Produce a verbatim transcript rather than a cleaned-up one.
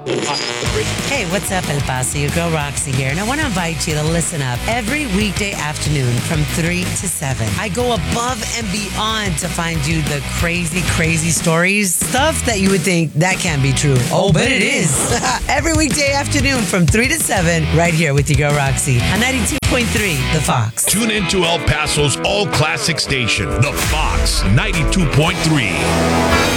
Hey, what's up, El Paso? Your girl Roxy here, and I want to invite you to listen up every weekday afternoon from three to seven. I go above and beyond to find you the crazy, crazy stories, stuff that you would think that can't be true. Oh, but it is. Every weekday afternoon from three to seven, right here with your girl Roxy on ninety-two point three, The Fox. Tune in to El Paso's all-classic station, The Fox ninety-two point three.